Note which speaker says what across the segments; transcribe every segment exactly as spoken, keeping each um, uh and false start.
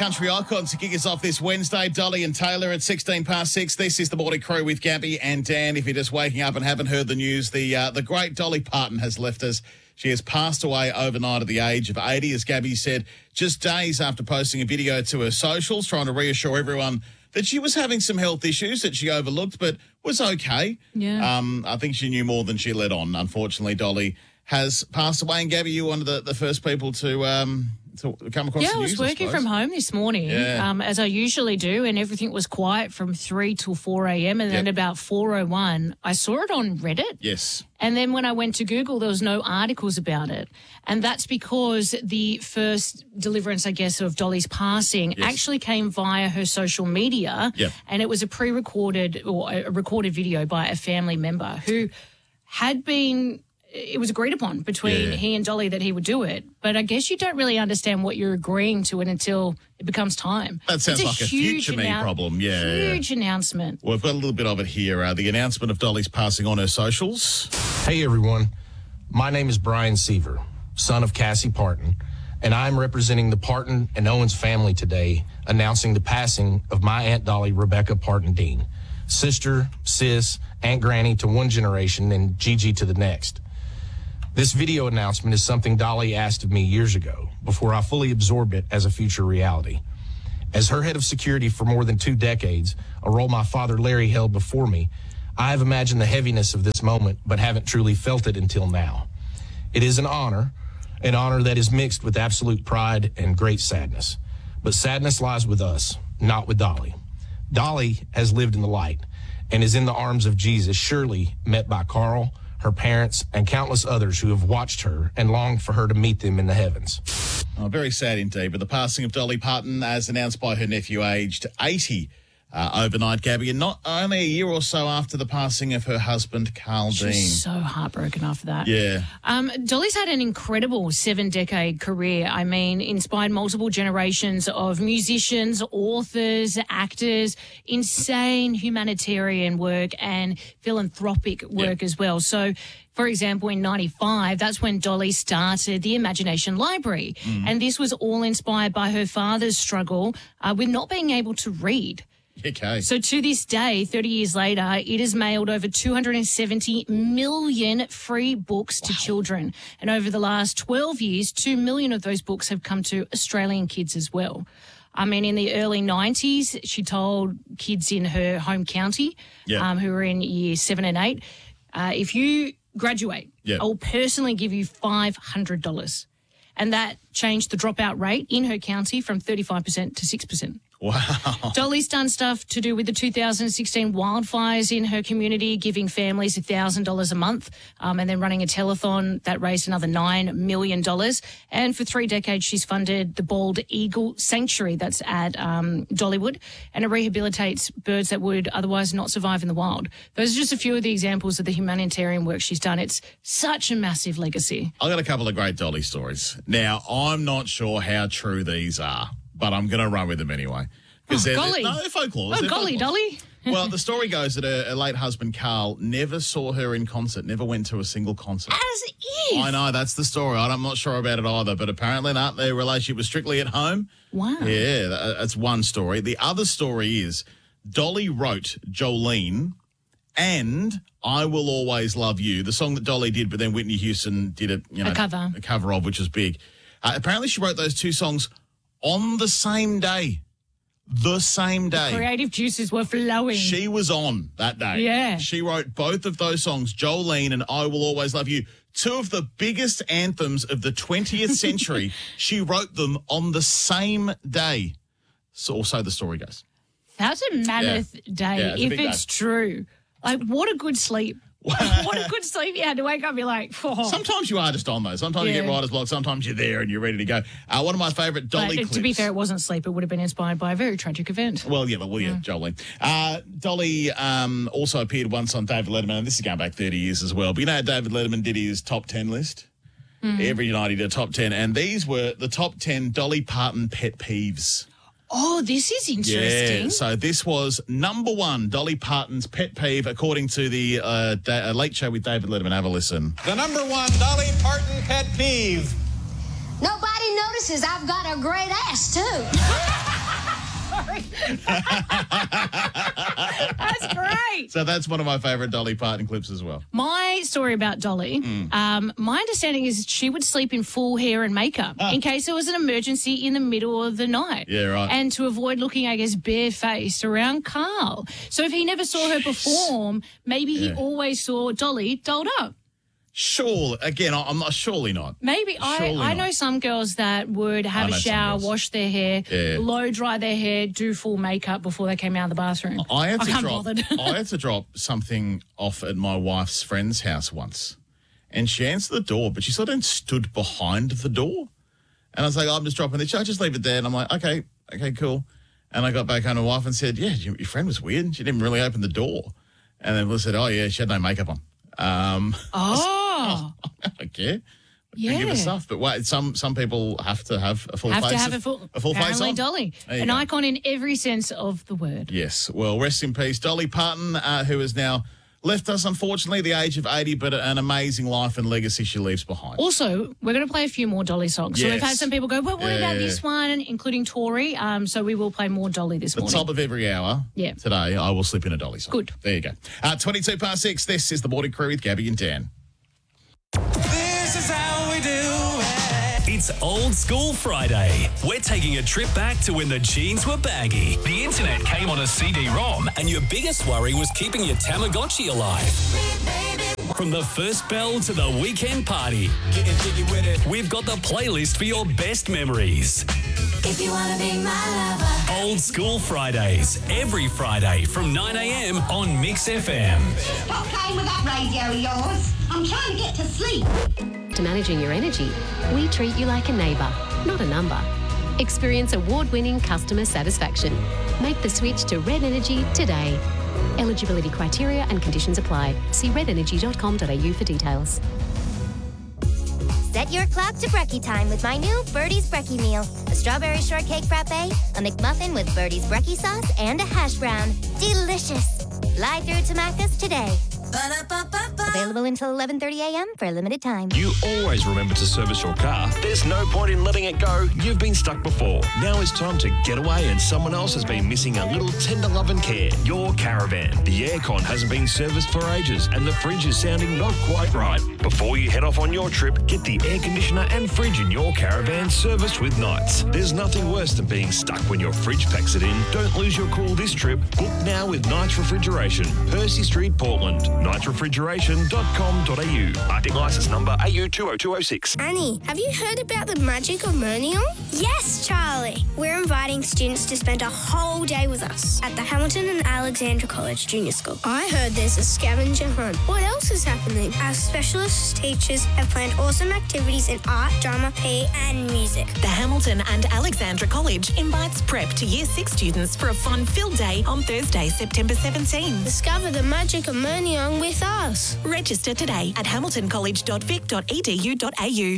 Speaker 1: country icon to kick us off this Wednesday. Dolly and Taylor at sixteen past six. This is the Morning Crew with Gabby and Dan. If you're just waking up and haven't heard the news, the uh, the great Dolly Parton has left us. She has passed away overnight at the age of eighty, as Gabby said, just days after posting a video to her socials, trying to reassure everyone that she was having some health issues that she overlooked, but was okay.
Speaker 2: Yeah.
Speaker 1: Um, I think she knew more than she let on. Unfortunately, Dolly has passed away. And Gabby, you were one of the, the first people to um to come across
Speaker 2: yeah,
Speaker 1: the
Speaker 2: I
Speaker 1: news.
Speaker 2: was working
Speaker 1: I suppose.
Speaker 2: from home this morning,
Speaker 1: Yeah.
Speaker 2: um, as I usually do, and everything was quiet from three till four a.m. And then
Speaker 1: Yep.
Speaker 2: about four oh one, I saw it on Reddit.
Speaker 1: Yes.
Speaker 2: And then when I went to Google, there was no articles about it. And that's because the first deliverance, I guess, of Dolly's passing
Speaker 1: Yes.
Speaker 2: actually came via her social media.
Speaker 1: Yep.
Speaker 2: And it was a pre-recorded or a recorded video by a family member who had been... It was agreed upon between
Speaker 1: Yeah.
Speaker 2: he and Dolly that he would do it. But I guess you don't really understand what you're agreeing to it until it becomes time.
Speaker 1: That sounds
Speaker 2: It's
Speaker 1: like a
Speaker 2: huge
Speaker 1: future me
Speaker 2: annou-
Speaker 1: problem. Yeah.
Speaker 2: Huge announcement.
Speaker 1: Well, we've got a little bit of it here. Uh, the announcement of Dolly's passing on her socials.
Speaker 3: Hey, everyone. My name is Brian Seaver, son of Cassie Parton, and I'm representing the Parton and Owens family today, announcing the passing of my Aunt Dolly, Rebecca Parton Dean, sister, sis, Aunt Granny to one generation, and Gigi to the next. This video announcement is something Dolly asked of me years ago, before I fully absorbed it as a future reality. As her head of security for more than two decades, a role my father Larry held before me, I have imagined the heaviness of this moment, but haven't truly felt it until now. It is an honor, an honor that is mixed with absolute pride and great sadness. But sadness lies with us, not with Dolly. Dolly has lived in the light and is in the arms of Jesus, surely met by Carl, her parents, and countless others who have watched her and longed for her to meet them in the heavens.
Speaker 1: Oh, very sad indeed. But the passing of Dolly Parton, as announced by her nephew, aged eighty uh, overnight, Gabby, and not only a year or so after the passing of her husband, Carl
Speaker 2: She
Speaker 1: Dean.
Speaker 2: was so heartbroken after that.
Speaker 1: Yeah.
Speaker 2: Um, Dolly's had an incredible seven-decade career. I mean, inspired multiple generations of musicians, authors, actors, insane humanitarian work and philanthropic work
Speaker 1: Yeah.
Speaker 2: as well. So, for example, in ninety-five, that's when Dolly started the Imagination Library.
Speaker 1: Mm.
Speaker 2: And this was all inspired by her father's struggle uh, with not being able to read.
Speaker 1: Okay.
Speaker 2: So to this day, thirty years later, it has mailed over two hundred seventy million free books to children. And over the last twelve years, two million of those books have come to Australian kids as well. I mean, in the early nineties, she told kids in her home county
Speaker 1: Yeah.
Speaker 2: um, who were in year seven and eight, uh, if you graduate,
Speaker 1: Yeah.
Speaker 2: I will personally give you five hundred dollars. And that changed the dropout rate in her county from thirty-five percent to six percent.
Speaker 1: Wow.
Speaker 2: Dolly's done stuff to do with the two thousand sixteen wildfires in her community, giving families one thousand dollars a month, um, and then running a telethon that raised another nine million dollars. And for three decades, she's funded the Bald Eagle Sanctuary that's at um, Dollywood, and it rehabilitates birds that would otherwise not survive in the wild. Those are just a few of the examples of the humanitarian work she's done. It's such a massive legacy.
Speaker 1: I've got a couple of great Dolly stories. Now, I'm not sure how true these are, but I'm going to run with them anyway.
Speaker 2: Oh,
Speaker 1: they're,
Speaker 2: golly.
Speaker 1: No, they're folklore.
Speaker 2: Oh,
Speaker 1: They're
Speaker 2: golly,
Speaker 1: folklores.
Speaker 2: Dolly.
Speaker 1: Well, the story goes that her, her late husband, Carl, never saw her in concert, never went to a single concert.
Speaker 2: As if.
Speaker 1: I know, that's the story. I'm not sure about it either, but apparently not. Their relationship was strictly at home.
Speaker 2: Wow.
Speaker 1: Yeah, that- that's one story. The other story is Dolly wrote Jolene and I Will Always Love You, the song that Dolly did, but then Whitney Houston did a, you know,
Speaker 2: A cover.
Speaker 1: a cover of, which was big. Uh, apparently she wrote those two songs on the same day. The same day.
Speaker 2: Creative juices were flowing.
Speaker 1: She was on that day.
Speaker 2: Yeah.
Speaker 1: She wrote both of those songs, Jolene and I Will Always Love You, two of the biggest anthems of the twentieth century. She wrote them on the same day. So also the story goes.
Speaker 2: That's a mammoth day,
Speaker 1: Yeah, it's a
Speaker 2: if
Speaker 1: big
Speaker 2: it's
Speaker 1: day.
Speaker 2: true. Like, what a good sleep. What a good sleep you had to wake up and be like, oh.
Speaker 1: Sometimes you are just on those. Sometimes you
Speaker 2: Yeah.
Speaker 1: get writer's block. Sometimes you're there and you're ready to go. Uh, one of my favourite
Speaker 2: But
Speaker 1: Dolly clips.
Speaker 2: to be fair, it wasn't sleep. It would have been inspired by a very tragic event.
Speaker 1: Well, yeah, well, yeah, Jolene. Uh, Dolly um, also appeared once on David Letterman, and this is going back thirty years as well. But you know how David Letterman did his top ten list?
Speaker 2: Mm.
Speaker 1: Every night he did a top ten, and these were the top ten Dolly Parton pet peeves.
Speaker 2: Oh, this is interesting.
Speaker 1: Yeah, so this was number one, Dolly Parton's pet peeve, according to the uh, da- uh, Late Show with David Letterman. Have a listen.
Speaker 4: The number one Dolly Parton pet peeve.
Speaker 5: Nobody notices I've got a great ass, too.
Speaker 2: Sorry. That's great.
Speaker 1: So that's one of my favourite Dolly Parton clips as well.
Speaker 2: My story about Dolly,
Speaker 1: Mm.
Speaker 2: um, my understanding is she would sleep in full hair and makeup in case there was an emergency in the middle of the night.
Speaker 1: Yeah, right.
Speaker 2: And to avoid looking, I guess, barefaced around Carl. So if he never saw her perform, maybe he
Speaker 1: Yeah.
Speaker 2: always saw Dolly dolled up.
Speaker 1: Sure. Again, I- I'm not. Surely not.
Speaker 2: Maybe I,
Speaker 1: Surely
Speaker 2: I
Speaker 1: not.
Speaker 2: know some girls that would have
Speaker 1: I
Speaker 2: a
Speaker 1: know some
Speaker 2: shower,
Speaker 1: girls.
Speaker 2: wash their hair,
Speaker 1: Yeah.
Speaker 2: blow dry their hair, do full makeup before they came out of the bathroom.
Speaker 1: I had to
Speaker 2: can't
Speaker 1: drop.
Speaker 2: bother.
Speaker 1: I had to drop something off at my wife's friend's house once, and she answered the door, but she sort of stood behind the door, and I was like, oh, "I'm just dropping this. I'll just leave it there." And I'm like, "Okay, okay, cool." And I got back home to my wife and said, "Yeah, your your friend was weird. She didn't really open the door." And then Liz said, "Oh yeah, she had no makeup on." Um,
Speaker 2: Oh,
Speaker 1: I don't care.
Speaker 2: yeah.
Speaker 1: Give her stuff, but wait, some some people have to have a full
Speaker 2: Have
Speaker 1: face.
Speaker 2: to have
Speaker 1: of-
Speaker 2: a full,
Speaker 1: a full face
Speaker 2: apparently
Speaker 1: on.
Speaker 2: Dolly,
Speaker 1: There you
Speaker 2: an
Speaker 1: go.
Speaker 2: icon in every sense of the word.
Speaker 1: Yes. Well, rest in peace, Dolly Parton, uh, who has now left us, unfortunately, at the age of eighty, but an amazing life and legacy she leaves behind.
Speaker 2: Also, we're going to play a few more Dolly songs. So we've
Speaker 1: Yes.
Speaker 2: had some people go, well, what
Speaker 1: Yeah.
Speaker 2: about this one, including Tori? Um, so we will play more Dolly this
Speaker 1: the
Speaker 2: morning.
Speaker 1: top of every hour
Speaker 2: Yeah.
Speaker 1: today, I will slip in a Dolly song.
Speaker 2: Good.
Speaker 1: There you go. Uh, twenty-two past six, this is the Morning Crew with Gabby and Dan.
Speaker 4: This is how we do it.
Speaker 5: It's Old School Friday. We're taking a trip back to when the jeans were baggy, the internet came on a C D ROM, and your biggest worry was keeping your Tamagotchi alive. From the first bell to the weekend party,
Speaker 4: Getting jiggy with it.
Speaker 5: we've got the playlist for your best memories.
Speaker 6: If you wanna be my lover.
Speaker 5: Old School Fridays, every Friday from nine a.m. on Mix F M.
Speaker 6: Stop playing with that radio of yours. I'm trying to get to sleep.
Speaker 7: To managing your energy, we treat you like a neighbour, not a number. Experience award-winning customer satisfaction. Make the switch to Red Energy today. Eligibility criteria and conditions apply. See red energy dot com dot a u for details.
Speaker 8: Set your clock to brekkie time with my new Birdie's Brekkie meal. A strawberry shortcake frappe, a McMuffin with Birdie's Brekkie sauce, and a hash brown. Delicious. Fly through to Macca's today.
Speaker 6: Ba-da-ba-ba-ba.
Speaker 8: Available until eleven thirty a.m. for a limited time.
Speaker 9: You always remember to service your car. There's no point in letting it go. You've been stuck before. Now it's time to get away and someone else has been missing a little tender love and care. Your caravan. The aircon hasn't been serviced for ages and the fridge is sounding not quite right. Before you head off on your trip, get the air conditioner and fridge in your caravan serviced with Knights. There's nothing worse than being stuck when your fridge packs it in. Don't lose your cool this trip. Book now with Knights Refrigeration, Percy Street, Portland. knights refrigeration dot com dot a u. Arctic license number A U two oh two oh six.
Speaker 10: Annie, have you heard about the magic of Mernion? Yes, Charlie. We're inviting students to spend a whole day with us at the Hamilton and Alexandra College Junior School. I heard there's a scavenger hunt. What else is happening? Our specialist teachers have planned awesome activities in art, drama, P E and music.
Speaker 11: The Hamilton and Alexandra College invites prep to Year six students for a fun-filled day on Thursday, September seventeenth.
Speaker 10: Discover the magic of Mernion with us.
Speaker 11: Register today at hamilton college dot vic dot e d u dot a u.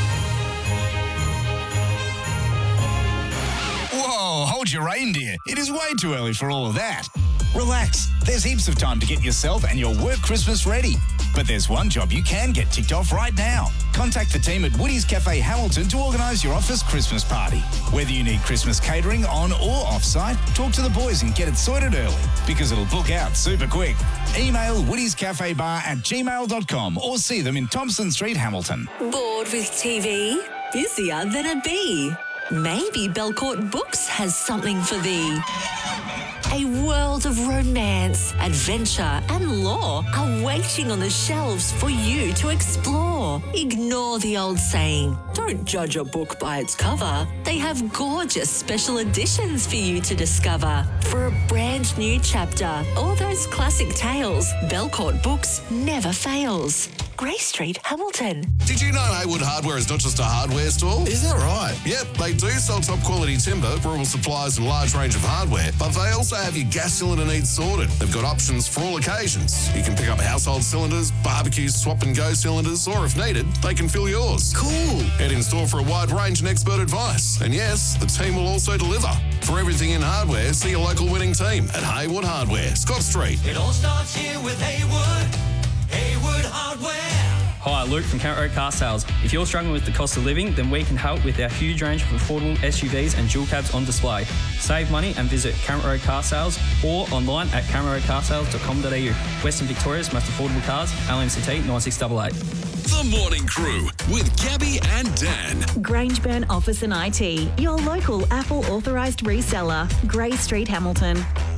Speaker 12: Whoa, hold your reindeer. It is way too early for all of that. Relax. There's heaps of time to get yourself and your work Christmas ready. But there's one job you can get ticked off right now. Contact the team at Woody's Cafe Hamilton to organise your office Christmas party. Whether you need Christmas catering on or off-site, talk to the boys and get it sorted early because it'll book out super quick. Email woodies cafe bar at gmail dot com or see them in Thompson Street, Hamilton.
Speaker 13: Bored with T V? Busier than a bee? Maybe Belcourt Books has something for thee. A world of romance, adventure and lore are waiting on the shelves for you to explore. Ignore the old saying, don't judge a book by its cover. They have gorgeous special editions for you to discover. For a brand new chapter, all those classic tales, Belcourt Books never fails. Grey Street, Hamilton.
Speaker 14: Did you know Haywood Hardware is not just a hardware store? Is that right? Yep, they do sell top quality timber, rural supplies and a large range of hardware, but they also have your gas cylinder needs sorted. They've got options for all occasions. You can pick up household cylinders, barbecues, swap and go cylinders, or if needed, they can fill yours. Cool. Head in store for a wide range and expert advice. And yes, the team will also deliver. For everything in hardware, see your local winning team at Haywood Hardware, Scott Street.
Speaker 4: It all starts here with Haywood. Haywood Hardware.
Speaker 15: Hi, Luke from Kent Road Car Sales. If you're struggling with the cost of living, then we can help with our huge range of affordable S U Vs and dual cabs on display. Save money and visit Kent Road Car Sales or online at kent road car sales dot com dot a u. Western Victoria's most affordable cars, L M C T nine six eight eight.
Speaker 5: The Morning Crew with Gabby and Dan.
Speaker 16: Grangeburn Office and I T, your local Apple authorised reseller, Grey Street, Hamilton.